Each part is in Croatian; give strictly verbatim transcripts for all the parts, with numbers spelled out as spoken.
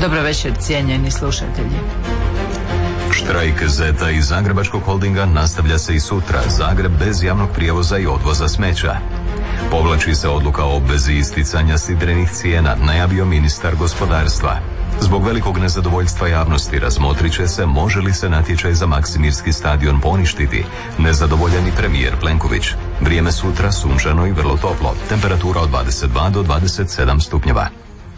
Dobro večer, cijenjeni slušatelji. Štrajk Zeta i Zagrebačkog holdinga nastavlja se i sutra. Zagreb bez javnog prijevoza i odvoza smeća. Povlači se odluka o obvezi isticanja sidrenih cijena, najavio ministar gospodarstva. Zbog velikog nezadovoljstva javnosti razmotrit će se može li se natječaj za Maksimirski stadion poništiti. Nezadovoljan i premijer Plenković. Vrijeme sutra sunčano i vrlo toplo. Temperatura od dvadeset dva do dvadeset sedam stupnjeva.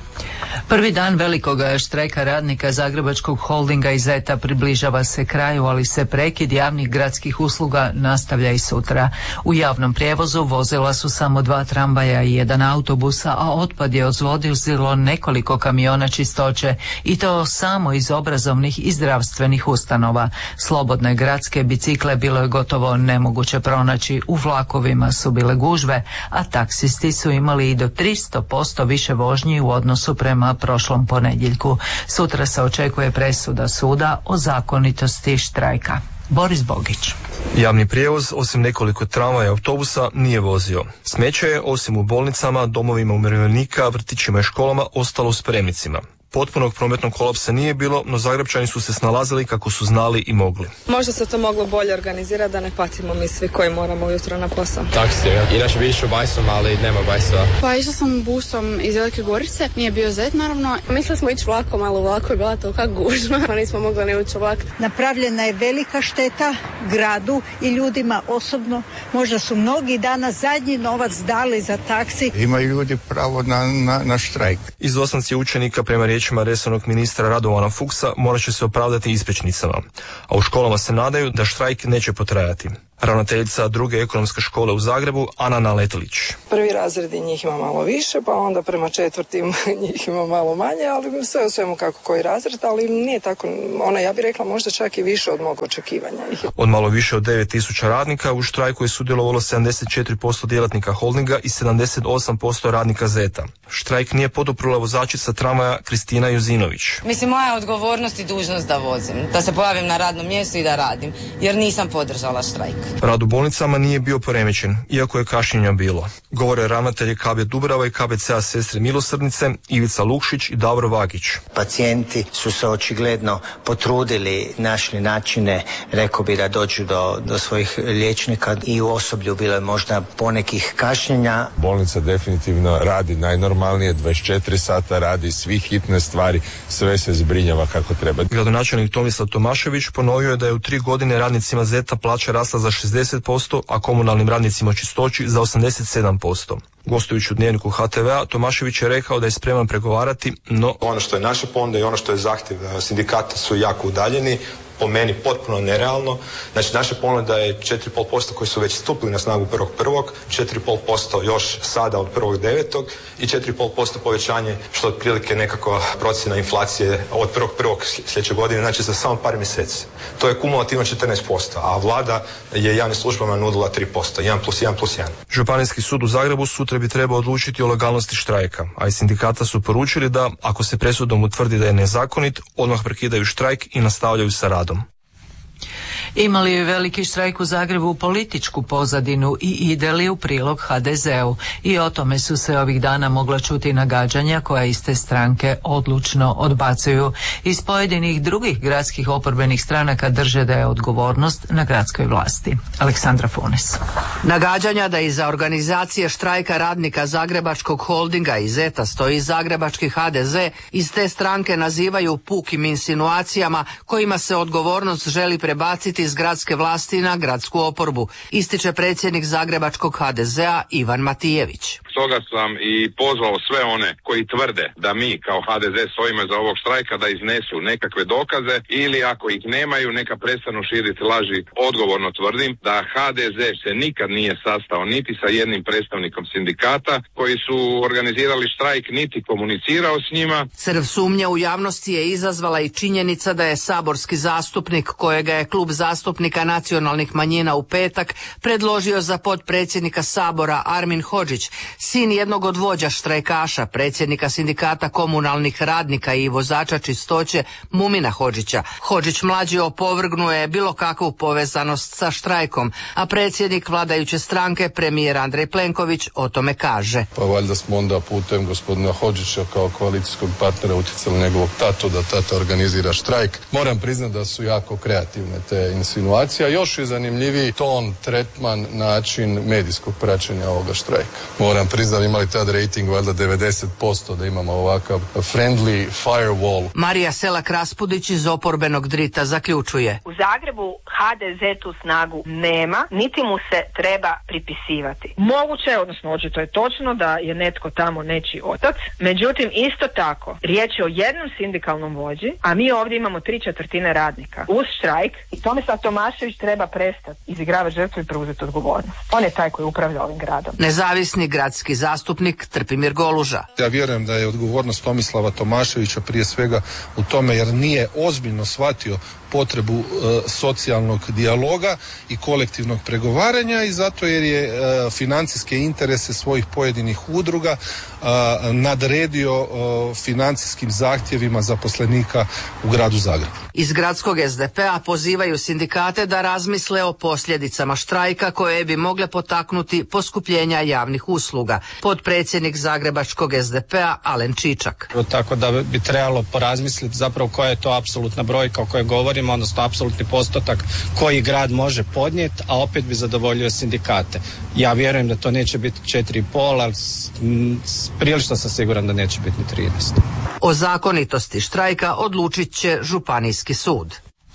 Prvi dan velikog štrajka radnika Zagrebačkog holdinga i Zeta približava se kraju, ali se prekid javnih gradskih usluga nastavlja i sutra. U javnom prijevozu vozila su samo dva tramvaja i jedan autobusa, a otpad je odvozilo nekoliko kamiona čistoće i to samo iz obrazovnih i zdravstvenih ustanova. Slobodne gradske bicikle bilo je gotovo nemoguće pronaći, u vlakovima su bile gužve, a taksisti su imali i do tristo posto više vožnji u odnosu prema prošlom ponedjeljku. Sutra se očekuje presuda suda o zakonitosti štrajka. Boris Bogić. Javni prijevoz, osim nekoliko tramvaja i autobusa, nije vozio. Smeće je, osim u bolnicama, domovima umirovljenika, vrtićima i školama, ostalo u spremnicima. Potpunog prometnog kolapsa nije bilo, no Zagrepčani su se snalazili kako su znali i mogli. Možda se to moglo bolje organizirati da ne patimo mi svi koji moramo ujutro na posao. Taksi, inače bi išao bajsom, ali nema bajsova. Pa išla sam busom iz Velike Gorice, nije bio Zet naravno. Mislili smo ići vlakom, ali u vlaku je bila tolika gužva, pa nismo mogli ne ući u vlak. Napravljena je velika šteta gradu i ljudima osobno. Možda su mnogi danas zadnji novac dali za taksi. Imaju ljudi pravo na, na, na štrajk. Izostanci učenika prema riječima resornog ministra Radovana Fuchsa morat će se opravdati ispričnicama, a u školama se nadaju da štrajk neće potrajati. Ravnateljica druge ekonomske škole u Zagrebu, Ana Naletilić. Prvi razredi njih ima malo više, pa onda prema četvrtim njih ima malo manje, ali sve u svemu kako koji razred, ali nije tako, ona ja bih rekla možda čak i više od mog očekivanja. Od malo više od devet tisuća radnika u štrajku je sudjelovalo sedamdeset četiri posto djelatnika holdinga i sedamdeset osam posto radnika Zeta. Štrajk nije poduprla vozačica tramvaja Kristina Juzinović. Mislim, moja odgovornost i dužnost da vozim, da se pojavim na radnom mjestu i da radim, jer nisam podržala štrajk. Rad u bolnicama nije bio poremećen, iako je kašnjenja bilo. Govore ravnatelji K B Dubrava i K B C-a Sestre Milosrdnice, Ivica Lukšić i Davor Vagić. Pacijenti su se očigledno potrudili, našli načine, rekao bi da dođu do, do svojih liječnika i u osoblju bilo je možda ponekih kašnjenja. Bolnica definitivno radi najnormalnije, dvadeset četiri sata radi, svi hitne stvari, sve se zbrinjava kako treba. Gradonačelnik Tomislav Tomašević ponovio je da je u tri godine radnicima Zeta plaća rasla za šezdeset posto, a komunalnim radnicima čistoći za osamdeset sedam posto. Gostujući u Dnevniku H T V-a, Tomašević je rekao da je spreman pregovarati, no... Ono što je naša ponuda i ono što je zahtjev sindikata su jako udaljeni, po meni potpuno nerealno. Znači, naša ponuda je četiri i pol posto koji su već stupili na snagu prvog prvog, četiri i pol posto još sada od prvog devetog i četiri i pol posto povećanje, što je otprilike nekako procjena inflacije od prvog prvog sljedeće godine, znači za samo par mjeseci. To je kumulativno četrnaest posto, a vlada je javnim službama nudila tri posto, jedan plus jedan plus jedan. Županijski sud u Zagrebu sutra bi trebao odlučiti o legalnosti štrajka, a iz sindikata su poručili da, ako se presudom utvrdi da je nezakonit, odmah prekidaju štrajk i nastavljaju sa radom. Ima li veliki štrajk u Zagrebu političku pozadinu i ide li u prilog H D Z-u? I o tome su se ovih dana mogla čuti nagađanja koja iste stranke odlučno odbacuju. Iz pojedinih drugih gradskih oporbenih stranaka drže da je odgovornost na gradskoj vlasti. Aleksandra Funes. Nagađanja da iza organizacije štrajka radnika Zagrebačkog holdinga i Zeta stoji zagrebački H D Z iz te stranke nazivaju pukim insinuacijama kojima se odgovornost želi prebaciti iz gradske vlasti na gradsku oporbu, ističe predsjednik zagrebačkog H D Z-a Ivan Matijević. Stoga sam i pozvao sve one koji tvrde da mi kao H D Z stojimo za ovog štrajka da iznesu nekakve dokaze ili ako ih nemaju neka prestanu širiti laži. Odgovorno tvrdim da H D Z se nikad nije sastao niti sa jednim predstavnikom sindikata koji su organizirali štrajk, niti komunicirao s njima. Crv sumnje u javnosti je izazvala i činjenica da je saborski zastupnik kojega je klub zastupnika nacionalnih manjina u petak predložio za potpredsjednika Sabora Armin Hodžić, sin jednog od vođa štrajkaša, predsjednika sindikata komunalnih radnika i vozača čistoće Mumina Hodžića. Hodžić mlađi opovrgnuo je bilo kakvu povezanost sa štrajkom, a predsjednik vladajuće stranke, premijer Andrej Plenković, o tome kaže. Pa valjda smo onda putem gospodina Hodžića kao koalicijskog partnera utjecali njegovog tatu da tata organizira štrajk. Moram priznati da su jako kreativne te insinuacije. Još je zanimljiviji ton, tretman, način medijskog praćenja ovoga štrajka. Moram priznati, imali tad rating valjda devedeset posto da imamo ovakav friendly firewall. Marija Selak Raspudić iz oporbenog drita zaključuje. U Zagrebu ha de ze tu snagu nema, niti mu se treba pripisivati. Moguće je, odnosno očito je točno da je netko tamo nečiji otac, međutim isto tako riječ je o jednom sindikalnom vođi, a mi ovdje imamo tri četvrtine radnika uz štrajk i Tomislav Tomašević treba prestati izigravati žrtvu i preuzeti odgovornost. On je taj koji upravlja ovim gradom. Nezavisni gradski zastupnik Trpimir Goluža. Ja vjerujem da je odgovornost Tomislava Tomaševića prije svega u tome jer nije ozbiljno shvatio potrebu e, socijalnog dijaloga i kolektivnog pregovaranja i zato jer je e, financijske interese svojih pojedinih udruga e, nadredio e, financijskim zahtjevima zaposlenika u gradu Zagrebu. Iz gradskog es de pe a pozivaju sindikate da razmisle o posljedicama štrajka koje bi mogle potaknuti poskupljenja javnih usluga. Potpredsjednik zagrebačkog es de pe a Alen Čičak. Tako da bi trebalo porazmisliti zapravo koja je to apsolutna brojka o kojoj govorimo, odnosno apsolutni postotak koji grad može podnijeti, a opet bi zadovoljio sindikate. Ja vjerujem da to neće biti četiri i pol, ali prilično sam siguran da neće biti ni trinaest. O zakonitosti štrajka odlučit će Županijski sud.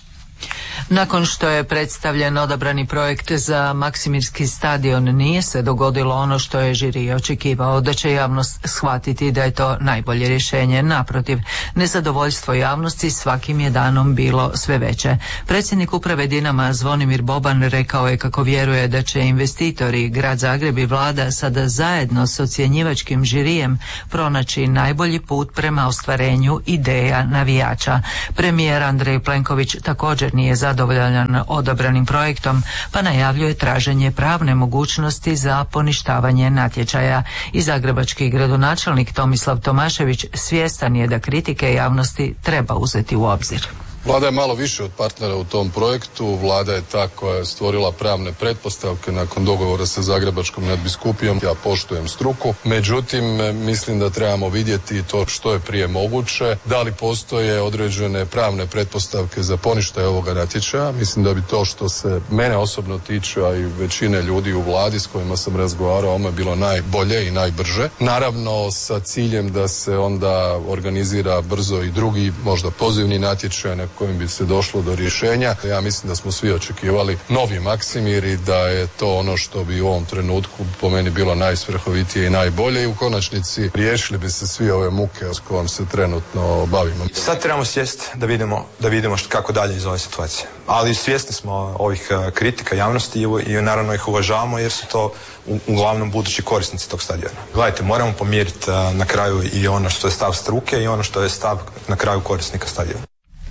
Nakon što je predstavljen odabrani projekt za Maksimirski stadion, nije se dogodilo ono što je žiri očekivao, da će javnost shvatiti da je to najbolje rješenje. Naprotiv, nezadovoljstvo javnosti svakim je danom bilo sve veće. Predsjednik uprave Dinama Zvonimir Boban rekao je kako vjeruje da će investitori, grad Zagreb i vlada sada zajedno s ocjenjivačkim žirijem pronaći najbolji put prema ostvarenju ideja navijača. Premijer Andrej Plenković također nije zadovoljan odabranim projektom, pa najavljuje traženje pravne mogućnosti za poništavanje natječaja. I zagrebački gradonačelnik Tomislav Tomašević svjestan je da kritike javnosti treba uzeti u obzir. Vlada je malo više od partnera u tom projektu. Vlada je ta koja je stvorila pravne pretpostavke nakon dogovora sa Zagrebačkom nadbiskupijom. Ja poštujem struku, međutim mislim da trebamo vidjeti to što je prije moguće. Da li postoje određene pravne pretpostavke za poništaj ovoga natječaja? Mislim da bi to što se mene osobno tiče, a i većine ljudi u vladi s kojima sam razgovarao, ono je bilo najbolje i najbrže. Naravno sa ciljem da se onda organizira brzo i drugi, možda pozivni natječaj na kojim bi se došlo do rješenja. Ja mislim da smo svi očekivali novi Maksimir i da je to ono što bi u ovom trenutku po meni bilo najsvrhovitije i najbolje i u konačnici riješili bi se svi ove muke s kojom se trenutno bavimo. Sad trebamo sjesti da vidimo, da vidimo što, kako dalje iz ove situacije. Ali svjesni smo ovih uh, kritika javnosti i, i naravno ih uvažavamo jer su to u, uglavnom budući korisnici tog stadiona. Gledajte, moramo pomiriti uh, na kraju i ono što je stav struke i ono što je stav na kraju korisnika stadiona.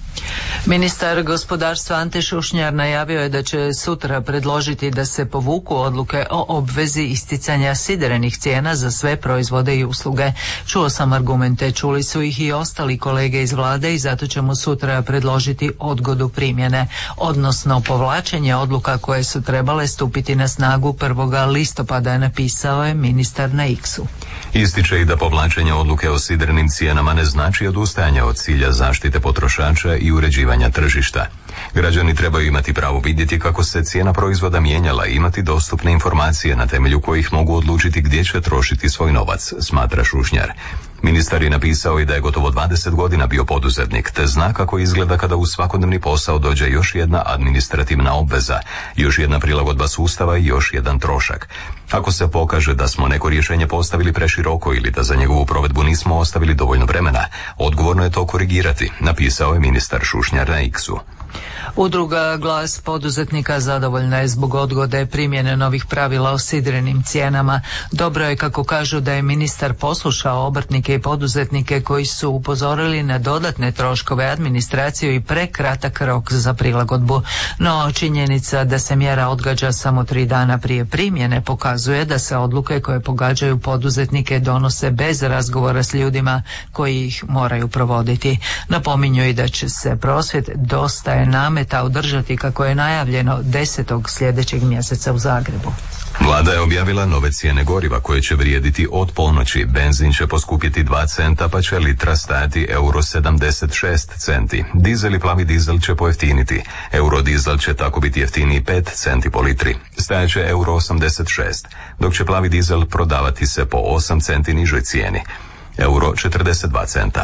Ministar gospodarstva Ante Šušnjar najavio je da će sutra predložiti da se povuku odluke o obvezi isticanja siderenih cijena za sve proizvode i usluge. Čuo sam argumente, čuli su ih i ostali kolege iz vlade i zato ćemo sutra predložiti odgodu primjene, odnosno povlačenje odluka koje su trebale stupiti na snagu prvog listopada, napisao je ministar na X-u. Ističe i da povlačenje odluke o siderenim cijenama ne znači odustajanje od cilja zaštite potrošača i uređivanja tržišta. Građani trebaju imati pravo vidjeti kako se cijena proizvoda mijenjala i imati dostupne informacije na temelju kojih mogu odlučiti gdje će trošiti svoj novac, smatra Šušnjar. Ministar je napisao i da je gotovo dvadeset godina bio poduzetnik, te zna kako izgleda kada u svakodnevni posao dođe još jedna administrativna obveza, još jedna prilagodba sustava i još jedan trošak. Ako se pokaže da smo neko rješenje postavili preširoko ili da za njegovu provedbu nismo ostavili dovoljno vremena, odgovorno je to korigirati, napisao je ministar Šušnjar na X-u. Udruga Glas poduzetnika zadovoljna je zbog odgode primjene novih pravila o sidrenim cijenama. Dobro je, kako kažu, da je ministar poslušao obrtnike i poduzetnike koji su upozorili na dodatne troškove administracije i prekratak rok za prilagodbu. No, činjenica da se mjera odgađa samo tri dana prije primjene pokazuje da se odluke koje pogađaju poduzetnike donose bez razgovora s ljudima koji ih moraju provoditi. Napominju i da će se prosvjed Dosta je nameta održati, kako je najavljeno, desetog sljedećeg mjeseca u Zagrebu. Vlada je objavila nove cijene goriva koje će vrijediti od ponoći. Benzin će poskupjeti dva centa pa će litra stajati euro sedamdeset šest centi. Dizel i plavi dizel će pojeftiniti. Eurodizel će tako biti jeftiniji pet centi po litri. Stajaće euro osamdeset šest, dok će plavi dizel prodavati se po osam centi nižoj cijeni. Euro četrdeset dva centa.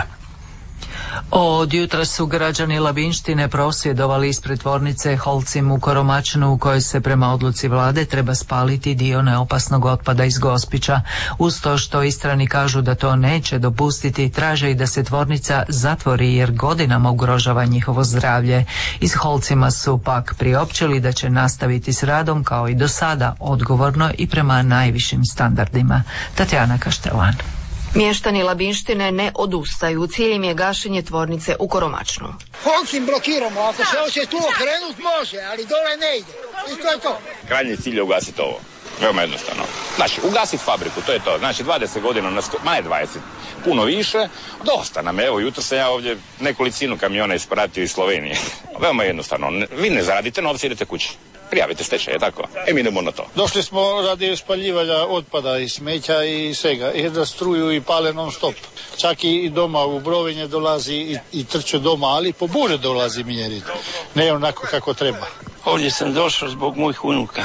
Od jutra su građani Labinštine prosvjedovali ispred tvornice Holcim u Koromačnu, u kojoj se prema odluci vlade treba spaliti dio neopasnog otpada iz Gospića. Uz to što Istrani kažu da to neće dopustiti, traže i da se tvornica zatvori jer godinama ugrožava njihovo zdravlje. Iz Holcima su pak priopćili da će nastaviti s radom kao i do sada, odgovorno i prema najvišim standardima. Tatjana Kaštelan. Mještani Labinštine ne odustaju. Cilj im je gašenje tvornice u Koromačnu. Holcim blokiramo, ako se hoće tu okrenut može, ali dole ne ide. I to je to. Krajnji cilj je ugasiti ovo. Veoma jednostavno. Znači, ugasiti fabriku, to je to. Znači, dvadeset godina, na sto, manje dvadeset, puno više, dosta nam. Evo, jutro sam ja ovdje nekolicinu kamiona ispratio iz Slovenije. Veoma jednostavno. Vi ne zaradite novce, idete kući. Prijavite stečaj, je tako? E, mi idemo na to. Došli smo radi spaljivanja otpada i smeća i svega. I da struju i pale non stop. Čak i doma u Brovinje dolazi i, i trče doma, ali po bure dolazi mjeriti. Ne onako kako treba. Ovdje sam došao zbog mojih unuka.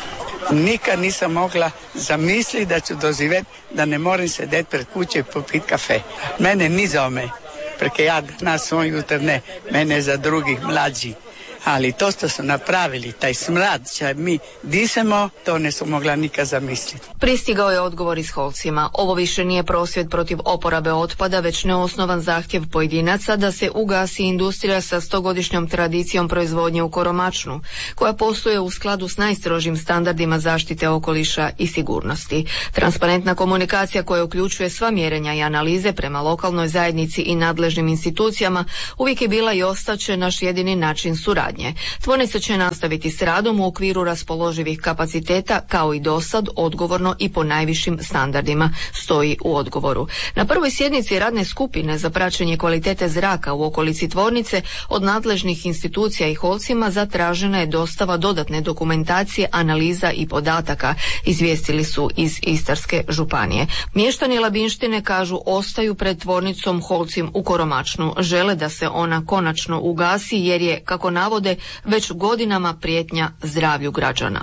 Nikad nisam mogla zamisliti da ću doživjeti da ne moram sedeti pred kuće i popit kafe. Mene ni za me, preke ja na svoj jutr ne, mene za drugih mlađi. Ali to što su napravili, taj smrad će mi disamo, to ne su mogla nikad zamisliti. Pristigao je odgovor iz Holcima. Ovo više nije prosvjed protiv oporabe otpada, već neosnovan zahtjev pojedinaca da se ugasi industrija sa stogodišnjom tradicijom proizvodnje u Koromačnu, koja posluje u skladu s najstrožim standardima zaštite okoliša i sigurnosti. Transparentna komunikacija koja uključuje sva mjerenja i analize prema lokalnoj zajednici i nadležnim institucijama uvijek je bila i ostaće naš jedini način suradnje. Tvornica će nastaviti s radom u okviru raspoloživih kapaciteta kao i dosad, odgovorno i po najvišim standardima, stoji u odgovoru. Na prvoj sjednici radne skupine za praćenje kvalitete zraka u okolici tvornice od nadležnih institucija i Holcima zatražena je dostava dodatne dokumentacije, analiza i podataka, izvijestili su iz Istarske županije. Mještani Labinštine kažu ostaju pred tvornicom Holcim u Koromačnu. Žele da se ona konačno ugasi jer je, kako navode, već godinama prijetnja zdravlju građana.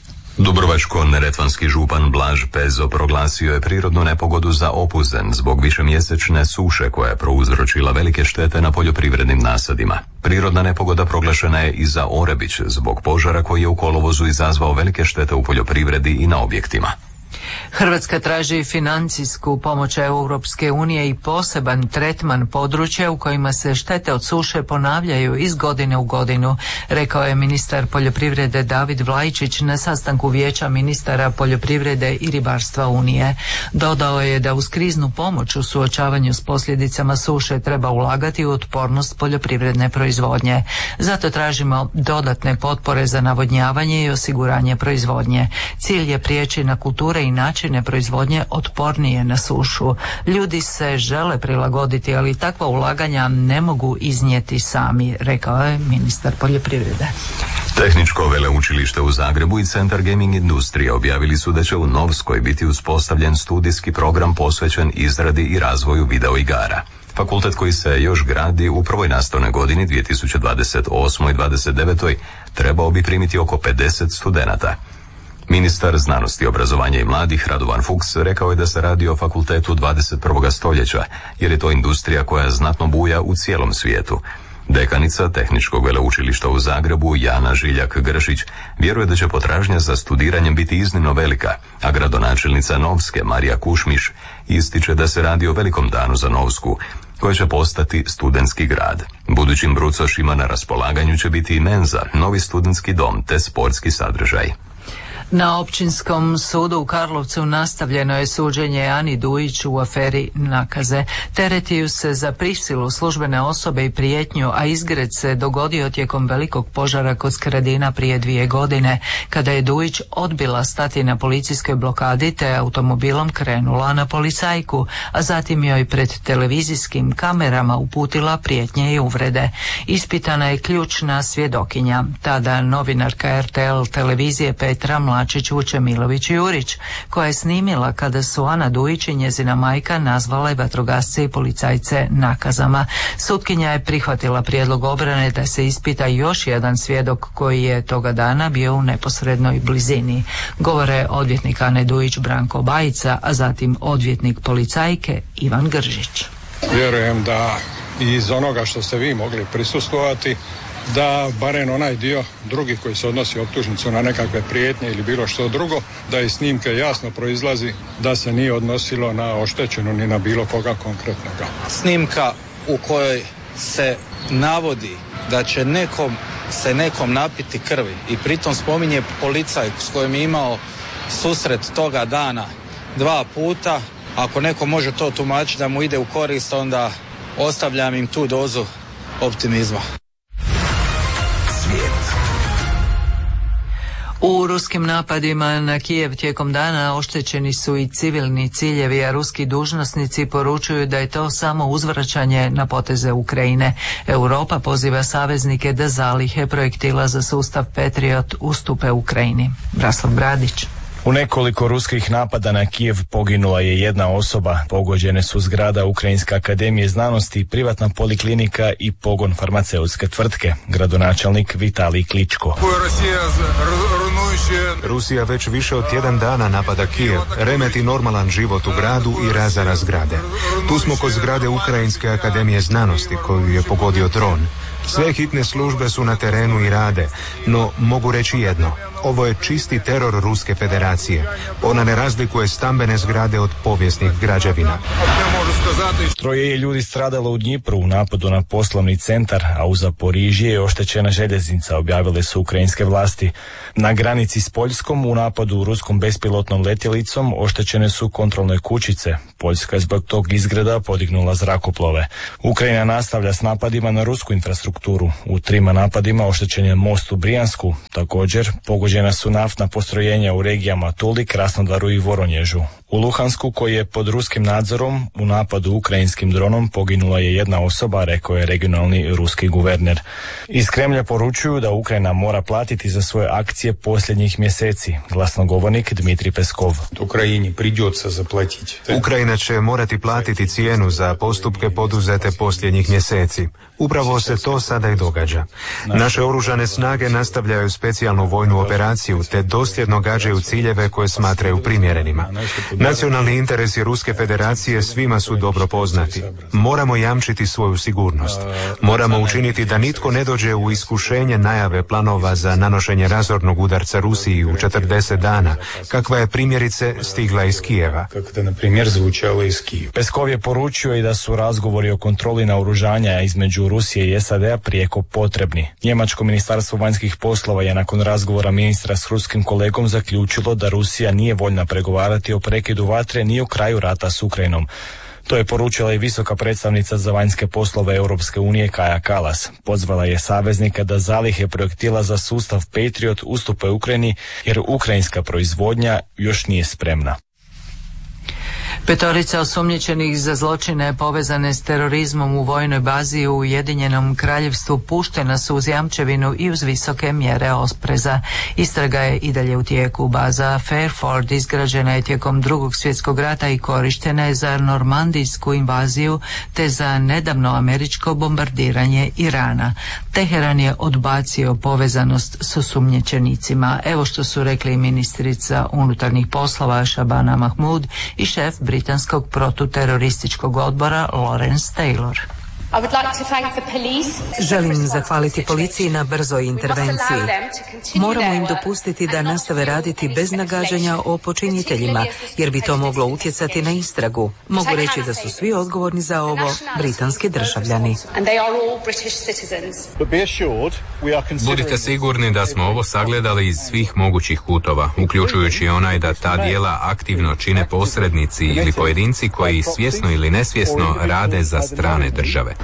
Dubrovačko-neretvanski župan Blaž Pezo proglasio je prirodnu nepogodu za Opuzen zbog višemjesečne suše koja je prouzročila velike štete na poljoprivrednim nasadima. Prirodna nepogoda proglašena je i za Orebić zbog požara koji je u kolovozu izazvao velike štete u poljoprivredi i na objektima. Hrvatska traži financijsku pomoć Europske unije i poseban tretman područja u kojima se štete od suše ponavljaju iz godine u godinu, rekao je ministar poljoprivrede David Vlajčić na sastanku Vijeća ministara poljoprivrede i ribarstva Unije. Dodao je da uz kriznu pomoć u suočavanju s posljedicama suše treba ulagati u otpornost poljoprivredne proizvodnje. Zato tražimo dodatne potpore za navodnjavanje i osiguranje proizvodnje. Cilj je prijeći na kulture i načine proizvodnje otpornije na sušu. Ljudi se žele prilagoditi, ali takva ulaganja ne mogu iznijeti sami, rekao je ministar poljoprivrede. Tehničko veleučilište u Zagrebu i Centar gaming industrije objavili su da će u Novskoj biti uspostavljen studijski program posvećen izradi i razvoju videoigara. Fakultet koji se još gradi u prvoj nastavnoj godini dvije tisuće dvadeset osmoj dvadeset devetoj trebao bi primiti oko pedeset studenata. Ministar znanosti i obrazovanja i mladih Radovan Fuchs rekao je da se radi o fakultetu dvadeset prvog stoljeća, jer je to industrija koja znatno buja u cijelom svijetu. Dekanica Tehničkog veleučilišta u Zagrebu Jana Žiljak-Gršić vjeruje da će potražnja za studiranjem biti iznimno velika, a gradonačelnica Novske Marija Kušmiš ističe da se radi o velikom danu za Novsku, koji će postati studentski grad. Budućim brucošima na raspolaganju će biti i menza, novi studentski dom te sportski sadržaj. Na Općinskom sudu u Karlovcu nastavljeno je suđenje Ani Dujić u aferi nakaze. Tereti se za prisilu službene osobe i prijetnju, a izgred se dogodio tijekom velikog požara kod Skradina prije dvije godine, kada je Dujić odbila stati na policijskoj blokadi te automobilom krenula na policajku, a zatim joj pred televizijskim kamerama uputila prijetnje i uvrede. Ispitana je ključna svjedokinja, tada novinarka er te el televizije Petra Mlačić Vučemilović Jurić, koja je snimila kada su Ana Dujić i njezina majka nazvale vatrogasce i policajce nakazama. Sutkinja je prihvatila prijedlog obrane da se ispita još jedan svjedok koji je toga dana bio u neposrednoj blizini. Govore odvjetnik Ane Dujić Branko Bajica, a zatim odvjetnik policajke Ivan Gržić. Vjerujem da iz onoga što ste vi mogli prisustvovati, da barem onaj dio drugi koji se odnosi optužnicu na nekakve prijetnje ili bilo što drugo, da iz snimke jasno proizlazi da se nije odnosilo na oštećenu ni na bilo koga konkretnoga. Snimka u kojoj se navodi da će nekom se nekom napiti krvi i pritom spominje policajku s kojim je imao susret toga dana dva puta, ako neko može to tumačiti da mu ide u korist, onda ostavljam im tu dozu optimizma. U ruskim napadima na Kijev tijekom dana oštećeni su i civilni ciljevi, a ruski dužnosnici poručuju da je to samo uzvraćanje na poteze Ukrajine. Europa poziva saveznike da zalihe projektila za sustav Patriot ustupe Ukrajini. Raslav Bradić. U nekoliko ruskih napada na Kijev poginula je jedna osoba, pogođene su zgrada Ukrajinske akademije znanosti, privatna poliklinika i pogon farmaceutske tvrtke, gradonačelnik Vitalij Kličko. Rusija već više od tjedan dana napada Kijev, remeti normalan život u gradu i razara zgrade. Tu smo kod zgrade Ukrajinske akademije znanosti koju je pogodio dron. Sve hitne službe su na terenu i rade, no mogu reći jedno. Ovo je čisti teror Ruske federacije. Ona ne razlikuje stambene zgrade od povijesnih građevina. Troje je ljudi stradalo u Dnjipru u napadu na poslovni centar, a u Zaporižje je oštećena željeznica, objavile su ukrajinske vlasti. Na granici s Poljskom u napadu ruskom bespilotnom letjelicom oštećene su kontrolne kućice. Poljska je zbog tog izgreda podignula zrakoplove. Ukrajina nastavlja s napadima na rusku infrastrukturu. U trima napadima oštećen je most u Brijansku. Također, pogođena su naftna postrojenja u regijama Tuli, Krasnodaru i Voronježu. U Luhansku, koji je pod ruskim nadzorom, u napadu ukrajinskim dronom poginula je jedna osoba, rekao je regionalni ruski guverner. Iz Kremlja poručuju da Ukrajina mora platiti za svoje akcije posljednjih mjeseci. Glasnogovornik Dmitrij Peskov. Ukrajini pridется zaplatiti. Ukrajina će morati platiti cijenu za postupke poduzete posljednjih mjeseci. Upravo se to sada i događa. Naše oružane snage nastavljaju specijalnu vojnu operaciju te dosljedno gađaju ciljeve koje smatraju primjerenima. Nacionalni interesi Ruske federacije svima su dobro poznati. Moramo jamčiti svoju sigurnost. Moramo učiniti da nitko ne dođe u iskušenje najave planova za nanošenje razornog udarca Rusiji u četrdeset dana, kakva je primjerice stigla iz Kijeva. Peskov je poručio i da su razgovori o kontroli naoružanja između Rusije i es a de a prijeko potrebni. Njemačko ministarstvo vanjskih poslova je nakon razgovora ministra s ruskim kolegom zaključilo da Rusija nije voljna pregovarati o prekidu vatre ni o kraju rata s Ukrajinom. To je poručila i visoka predstavnica za vanjske poslove Europske unije Kaja Kallas. Pozvala je saveznika da zalihe projektila za sustav Patriot ustupe Ukrajini jer ukrajinska proizvodnja još nije spremna. Petorica osumnjičenih za zločine povezane s terorizmom u vojnoj bazi u Ujedinjenom Kraljevstvu puštena su uz jamčevinu i uz visoke mjere opreza. Istraga je i dalje u tijeku. Baza Fairford izgrađena je tijekom Drugog svjetskog rata i korištena je za normandijsku invaziju te za nedavno američko bombardiranje Irana. Teheran je odbacio povezanost s osumnjičenicima. Evo što su rekli ministrica unutarnjih poslova Shabana Mahmood i šef britanskog protuterorističkog odbora Lawrence Taylor. Želim zahvaliti policiji na brzoj intervenciji. Moramo im dopustiti da nastave raditi bez nagađanja o počiniteljima, jer bi to moglo utjecati na istragu. Mogu reći da su svi odgovorni za ovo britanski državljani. Budite sigurni da smo ovo sagledali iz svih mogućih kutova, uključujući onaj da ta dijela aktivno čine posrednici ili pojedinci koji svjesno ili nesvjesno rade za strane države.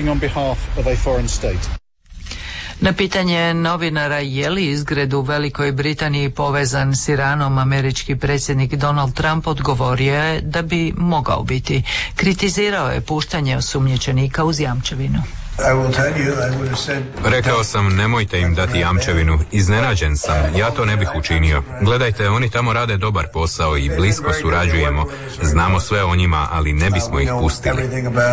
Na pitanje novinara je li izgred u Velikoj Britaniji povezan s Iranom, američki predsjednik Donald Trump odgovorio je da bi mogao biti. Kritizirao je puštanje osumnjičenika uz jamčevinu. Rekao sam, nemojte im dati jamčevinu. Iznenađen sam, ja to ne bih učinio. Gledajte, oni tamo rade dobar posao i blisko surađujemo. Znamo sve o njima, ali ne bismo ih pustili.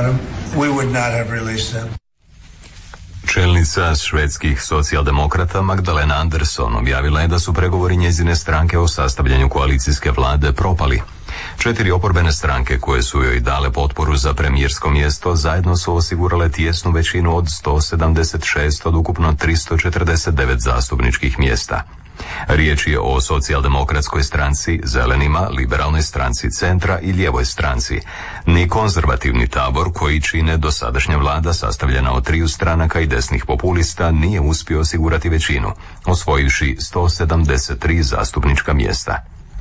Čelnica švedskih socijaldemokrata Magdalena Andersson objavila je da su pregovori njezine stranke o sastavljanju koalicijske vlade propali. Četiri oporbene stranke koje su joj dale potporu za premijersko mjesto zajedno su osigurale tijesnu većinu od sto sedamdeset šest od ukupno tristo četrdeset devet zastupničkih mjesta. Riječ je o socijaldemokratskoj stranci, zelenima, liberalnoj stranci centra i lijevoj stranci. Ni konzervativni tabor koji čine dosadašnja vlada sastavljena od triju stranaka i desnih populista nije uspio osigurati većinu, osvojivši sto sedamdeset tri zastupnička mjesta.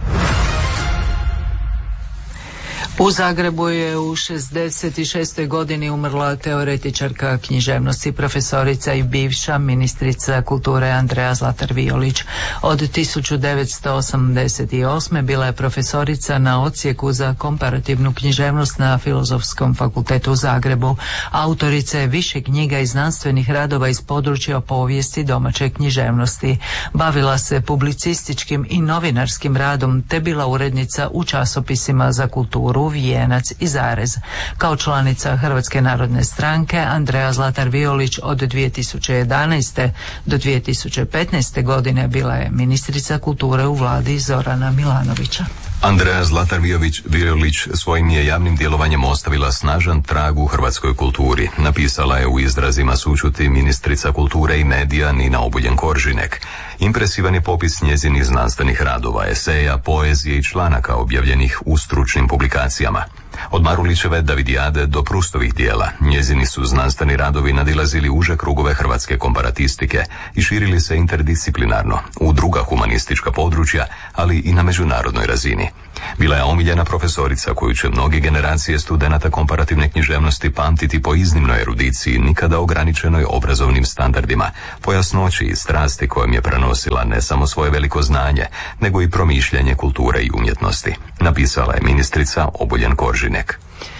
U Zagrebu je u šezdeset šestoj godini umrla teoretičarka književnosti, profesorica i bivša ministrica kulture Andrea Zlatar Violić. Od tisuću devetsto osamdeset osme bila je profesorica na odsjeku za komparativnu književnost na Filozofskom fakultetu u Zagrebu. Autorica je više knjiga i znanstvenih radova iz područja povijesti domaće književnosti. Bavila se publicističkim i novinarskim radom te bila urednica u časopisima za kulturu Vijenac i Zarez. Kao članica Hrvatske narodne stranke Andrea Zlatar Violić od dvije tisuće jedanaeste do dvije tisuće petnaeste godine bila je ministrica kulture u vladi Zorana Milanovića. Andrea Zlatar Violić svojim je javnim djelovanjem ostavila snažan trag u hrvatskoj kulturi. Napisala je u izrazima sućuti ministrica kulture i medija Nina Obuljen Koržinek. Impresivan je popis njezinih znanstvenih radova, eseja, poezije i članaka objavljenih u stručnim publikacijama. Od Marulićeve Davidijade do Prustovih dijela, njezini su znanstveni radovi nadilazili uže krugove hrvatske komparatistike i širili se interdisciplinarno u druga humanistička područja, ali i na međunarodnoj razini. Bila je omiljena profesorica koju će mnoge generacije studenata komparativne književnosti pamtiti po iznimnoj erudiciji, nikada ograničenoj obrazovnim standardima, po jasnoći i strasti kojom je prenosila ne samo svoje veliko znanje, nego i promišljanje kulture i umjetnosti. Napisala je ministrica Obuljen Koržinek.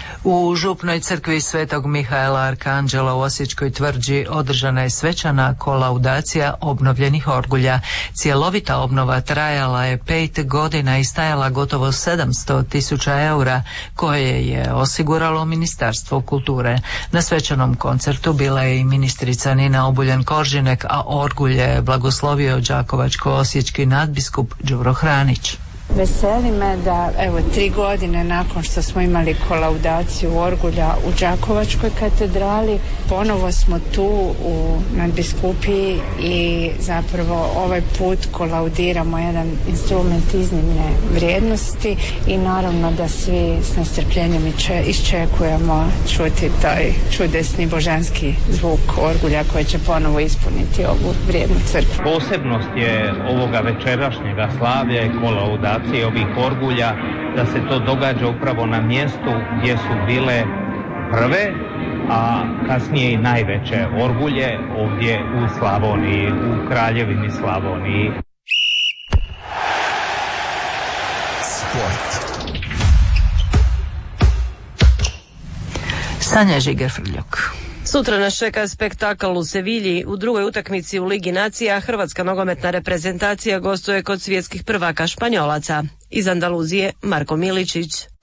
U župnoj crkvi Svetog Mihaela Arkanđela u Osječkoj tvrđi održana je svečana kolaudacija obnovljenih orgulja. Cjelovita obnova trajala je pet godina i stajala gotovo sedamsto tisuća eura koje je osiguralo Ministarstvo kulture. Na svečanom koncertu bila je i ministrica Nina Obuljen Koržinek, a orgulje blagoslovio đakovačko-osječki nadbiskup Đuro Hranić. Veseli me da evo tri godine nakon što smo imali kolaudaciju orgulja u Đakovačkoj katedrali, ponovo smo tu u nadbiskupiji i zapravo ovaj put kolaudiramo jedan instrument iznimne vrijednosti i naravno da svi s nestrpljenjem iščekujemo čuti taj čudesni božanski zvuk orgulja koji će ponovo ispuniti ovu vrijednu crkvu. Posebnost je ovoga večerašnjega slavlja i kolaudacije ovih orgulja da se to događa upravo na mjestu gdje su bile prve, a kasnije i najveće orgulje ovdje u Slavoniji, u Kraljevini Slavoniji. Sport. Sanja Žiger-Frljok. Sutra nas čeka spektakl u Sevilji. U drugoj utakmici u Ligi nacija hrvatska nogometna reprezentacija gostuje kod svjetskih prvaka Španjolaca. Iz Andaluzije Marko Miličić.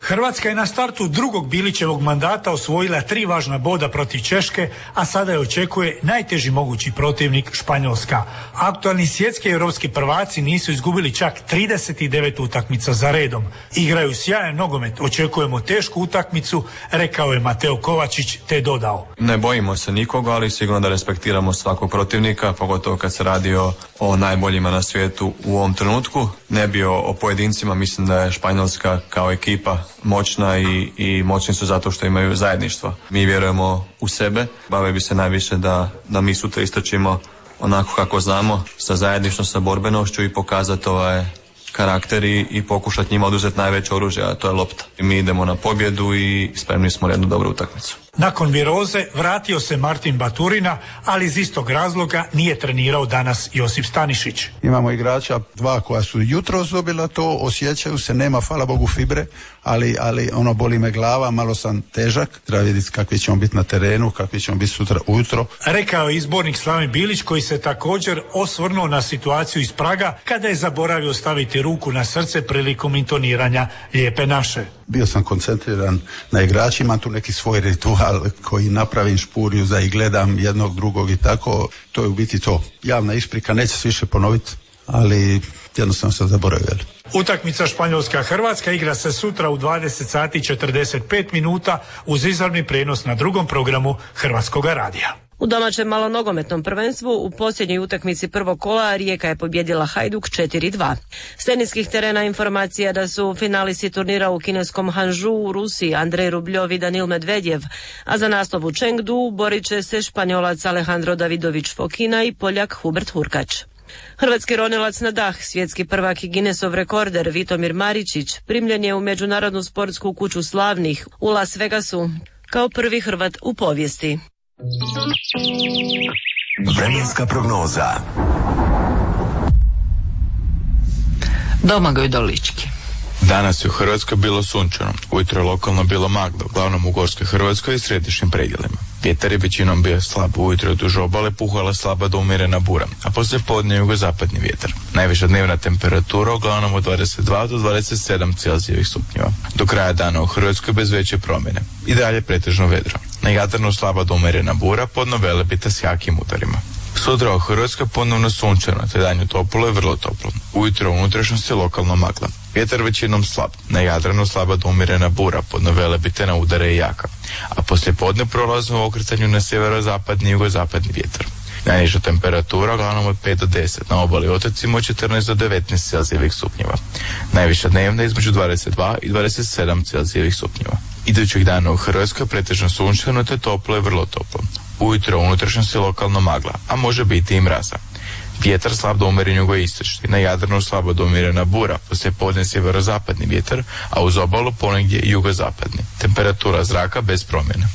Hrvatska je na startu drugog Bilićevog mandata osvojila tri važna boda protiv Češke, a sada je očekuje najteži mogući protivnik Španjolska. Aktualni svjetski i europski prvaci nisu izgubili čak trideset devet utakmica za redom. Igraju sjajan nogomet, očekujemo tešku utakmicu, rekao je Mateo Kovačić, te dodao. Ne bojimo se nikoga, ali sigurno da respektiramo svakog protivnika, pogotovo kad se radi o, o najboljima na svijetu u ovom trenutku. Ne bi o, o pojedincima, mislim da je Španjolska kao ekipa moćna i, i moćni su zato što imaju zajedništvo. Mi vjerujemo u sebe, bave bi se najviše da, da mi sutra istračimo onako kako znamo, sa zajedništvom, sa borbenošću i pokazati ovaj karakter i, i pokušati njima oduzeti najveće oružje, a to je lopta. I mi idemo na pobjedu i spremni smo na jednu dobru utakmicu. Nakon viroze vratio se Martin Baturina, ali iz istog razloga nije trenirao danas Josip Stanišić. Imamo igrača dva koja su jutros dobila to, osjećaju se, nema hvala Bogu fibre, ali, ali ono boli me glava, malo sam težak, treba vidjeti kakvi ćemo biti na terenu, kakvi ćemo biti sutra ujutro. Rekao je izbornik Slaven Bilić, koji se također osvrnuo na situaciju iz Praga kada je zaboravio staviti ruku na srce prilikom intoniranja Lijepe naše. Bio sam koncentriran na igračima, tu neki svoj ritual koji napravim špuriju za i gledam jednog drugog i tako, to je u biti to. Javna isprika, neće se više ponoviti, ali jednostavno sam zaboravio. Utakmica Španjolska-Hrvatska igra se sutra u dvadeset sati i četrdeset pet minuta uz izravni prenos na drugom programu Hrvatskoga radija. U domaćem malonogometnom prvenstvu u posljednjoj utakmici prvog kola Rijeka je pobjedila Hajduk četiri dva. S teniskih terena informacija da su finalisti turnira u kineskom Hanžu u Rusiji Andrej Rubljov i Danil Medvedjev, a za naslov u Chengdu borit će se Španjolac Alejandro Davidović Fokina i Poljak Hubert Hurkač. Hrvatski ronilac na dah, svjetski prvak i Guinnessov rekorder Vitomir Maričić primljen je u Međunarodnu sportsku kuću slavnih u Las Vegasu kao prvi Hrvat u povijesti. Vremenska prognoza. Domagoj Dolički. Danas je u Hrvatskoj bilo sunčano, ujutro je lokalno bilo maglo, uglavnom u Gorskoj Hrvatskoj i središnjim predjelima. Vjetar je većinom bio slab, ujutro je duž obale puhala slaba do umjerena bura, a poslije podne jugozapadni vjetar. Najviša dnevna temperatura uglavnom od dvadeset dva do dvadeset sedam Celzijevih stupnjeva. Do kraja dana u Hrvatskoj bez veće promjene. I dalje pretežno vedro. Na Jadranu slaba do umjerena bura, podno Velebita s jakim udarima. Sutra u Hrvatskoj ponovno sunčano, te danju toplo i vrlo toplo. Ujutro u unutrašnjosti lokalno magla. Vjetar većinom slab, na Jadranu slaba do umjerena bura, podno Velebite na udare i jaka. A poslije podne prolazno u okretanju na sjeverozapadni i jugozapadni vjetar. Najniža temperatura uglavnom od pet do deset, na obali otocima od četrnaest do devetnaest Celzijevih stupnjeva. Najviša dnevna između dvadeset dva i dvadeset sedam Celzijevih stupnjeva. Idućih dana u Hrvatskoj pretežno sunčano te toplo i vrlo toplo. Ujutro u unutrašnjosti lokalno magla, a može biti i mraza. Vjetar slab do umjeren jugoistočni, na Jadranu slabo do umjerena bura, poslije podne sjeverozapadni vjetar, a uz obalu ponegdje i jugozapadni. Temperatura zraka bez promjene.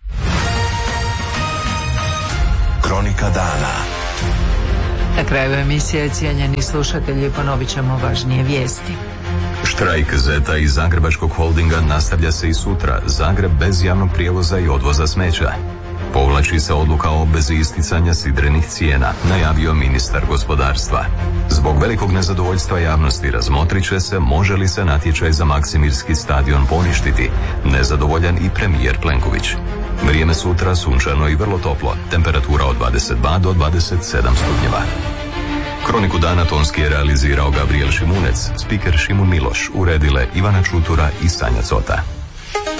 Kronika dana. Na kraju emisije, cijenjeni slušatelji, ponovit ćemo važnije vijesti. Štrajk Zeta i Zagrebačkog holdinga nastavlja se i sutra. Zagreb bez javnog prijevoza i odvoza smeća. Povlači se odluka o obvezi isticanja sidrenih cijena, najavio ministar gospodarstva. Zbog velikog nezadovoljstva javnosti razmotrit će se može li se natječaj za Maksimirski stadion poništiti. Nezadovoljan i premijer Plenković. Vrijeme sutra sunčano i vrlo toplo, temperatura od dvadeset dva do dvadeset sedam stupnjeva. Kroniku dana tonski je realizirao Gabriel Šimunec, spiker Šimun Miloš, uredile Ivana Čutura i Sanja Cota.